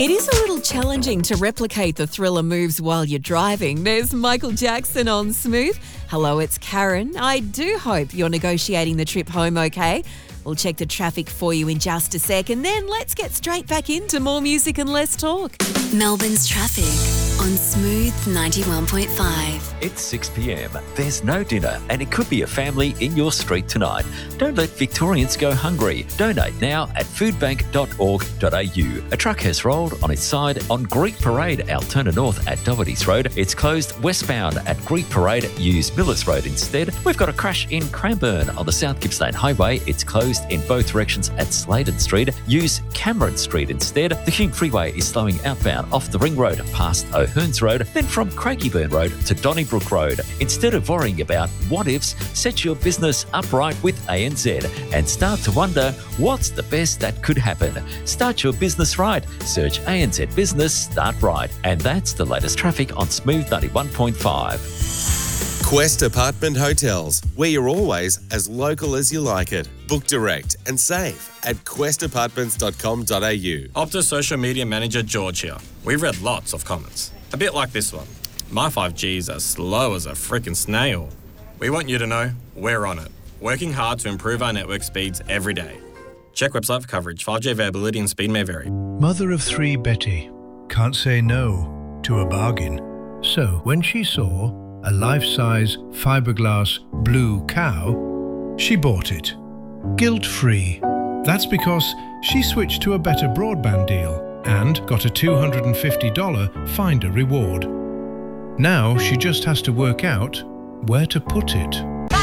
It is a little challenging to replicate the thriller moves while you're driving. There's Michael Jackson on Smooth. Hello, it's Karen. I do hope you're negotiating the trip home okay. We'll check the traffic for you in just a sec, and then let's get straight back into more music and less talk. Melbourne's traffic on Smooth 91.5. It's 6 p.m. There's no dinner and it could be a family in your street tonight. Don't let Victorians go hungry. Donate now at foodbank.org.au. A truck has rolled on its side on Greek Parade, Altona North at Doherty's Road. It's closed westbound at Greek Parade. Use Millers Road instead. We've got a crash in Cranbourne on the South Gippsland Highway. It's closed in both directions at Sladen Street. Use Cameron Street instead. The Hume Freeway is slowing outbound off the Ring Road past O'Hearns Road, then from Craigieburn Road to Donnybrook Road. Instead of worrying about what-ifs, set your business upright with ANZ and start to wonder what's the best that could happen. Start your business right. Search ANZ Business Start Right. And that's the latest traffic on Smooth 91.5. Quest Apartment Hotels, where you're always as local as you like it. Book direct and save at questapartments.com.au. Optus social media manager George here. We've read lots of comments, a bit like this one. My 5G is as slow as a freaking snail. We want you to know we're on it, working hard to improve our network speeds every day. Check website for coverage. 5G availability and speed may vary. Mother of three Betty can't say no to a bargain. So when she saw a life-size fiberglass blue cow, she bought it. Guilt-free. That's because she switched to a better broadband deal and got a $250 Finder reward. Now she just has to work out where to put it.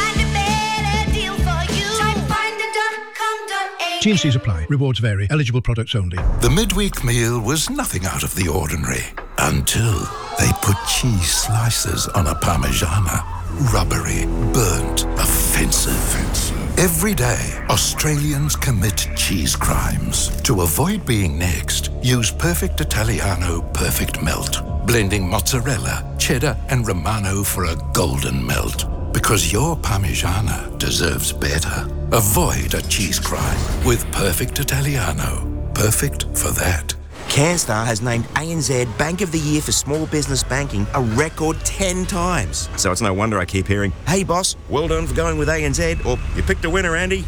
T&Cs apply. Rewards vary. Eligible products only. The midweek meal was nothing out of the ordinary until they put cheese slices on a Parmigiana. Rubbery, burnt, offensive. Every day, Australians commit cheese crimes. To avoid being next, use Perfect Italiano Perfect Melt, blending mozzarella, cheddar and Romano for a golden melt. Because your Parmigiana deserves better. Avoid a cheese crime with Perfect Italiano. Perfect for that. CanStar has named ANZ Bank of the Year for Small Business Banking a record 10 times. So it's no wonder I keep hearing, "Hey boss, well done for going with ANZ," or "You picked a winner, Andy."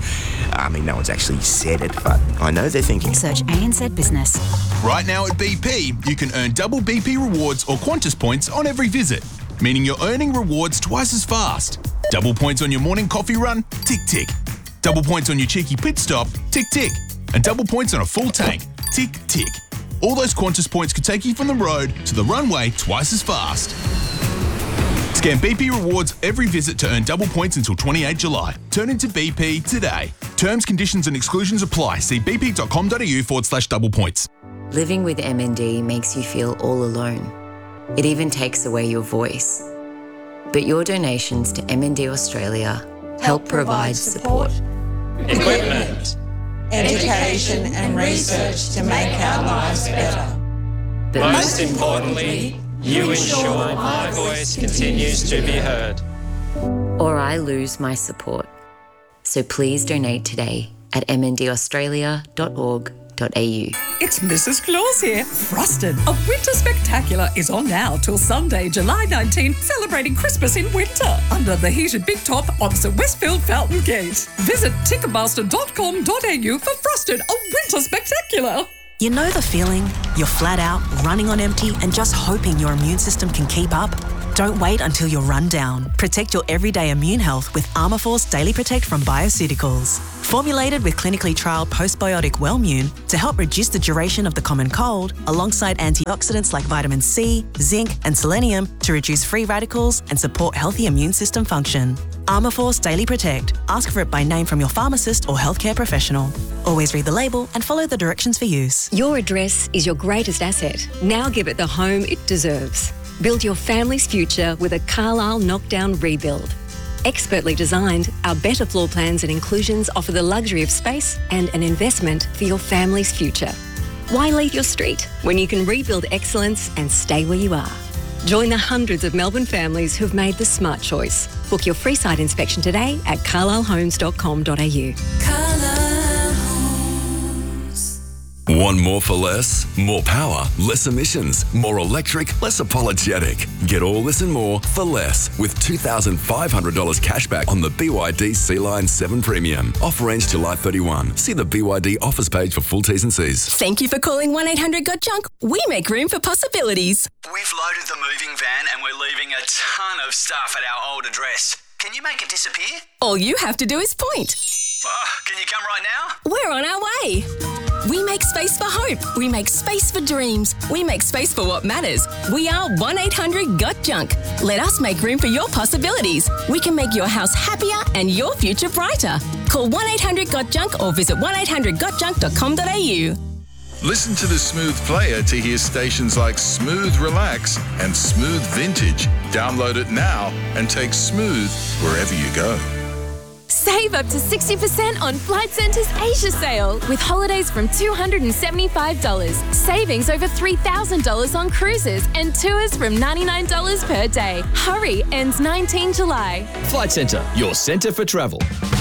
I mean, no one's actually said it, but I know they're thinking. Search ANZ Business. Right now at BP, you can earn double BP rewards or Qantas points on every visit, meaning you're earning rewards twice as fast. Double points on your morning coffee run? Tick, tick. Double points on your cheeky pit stop? Tick, tick. And double points on a full tank? Tick, tick. All those Qantas points could take you from the road to the runway twice as fast. Scan BP rewards every visit to earn double points until 28 July. Turn into BP today. Terms, conditions and exclusions apply. See bp.com.au/double points. Living with MND makes you feel all alone. It even takes away your voice. But your donations to MND Australia help provide support, equipment, education and research to make our lives better. But most importantly, you ensure my voice continues to be heard. or I lose my support. So please donate today at mndaustralia.org.au. It's Mrs. Claus here. Frosted, a winter spectacular, is on now till Sunday, July 19, celebrating Christmas in winter under the heated big top opposite Westfield Fountain Gate. Visit ticketmaster.com.au for Frosted, a winter spectacular. You know the feeling? You're flat out, running on empty, and just hoping your immune system can keep up? Don't wait until you're run down. Protect your everyday immune health with Armourforce Daily Protect from Bioceuticals. Formulated with clinically trialled postbiotic Wellmune to help reduce the duration of the common cold, alongside antioxidants like vitamin C, zinc, and selenium to reduce free radicals and support healthy immune system function. Armourforce Daily Protect. Ask for it by name from your pharmacist or healthcare professional. Always read the label and follow the directions for use. Your address is your greatest asset. Now give it the home it deserves. Build your family's future with a Carlisle Knockdown Rebuild. Expertly designed, our better floor plans and inclusions offer the luxury of space and an investment for your family's future. Why leave your street when you can rebuild excellence and stay where you are? Join the hundreds of Melbourne families who've made the smart choice. Book your free site inspection today at carlislehomes.com.au. Want more for less? More power, less emissions, more electric, less apologetic. Get all this and more for less with $2,500 cash back on the BYD Sea-Line 7 Premium. Offer ends July 31. See the BYD offers page for full T's and C's. Thank you for calling 1-800-GOT-JUNK. We make room for possibilities. We've loaded the moving van and we're leaving a ton of stuff at our old address. Can you make it disappear? All you have to do is point. Can you come right now? We're on our way. We make space for hope. We make space for dreams. We make space for what matters. We are 1-800-GOT-JUNK. Let us make room for your possibilities. We can make your house happier and your future brighter. Call 1-800-GOT-JUNK or visit 1-800-GOT-JUNK.com.au. Listen to the Smooth Player to hear stations like Smooth Relax and Smooth Vintage. Download it now and take Smooth wherever you go. Save up to 60% on Flight Centre's Asia sale with holidays from $275. Savings over $3,000 on cruises and tours from $99 per day. Hurry, ends 19 July. Flight Centre, your centre for travel.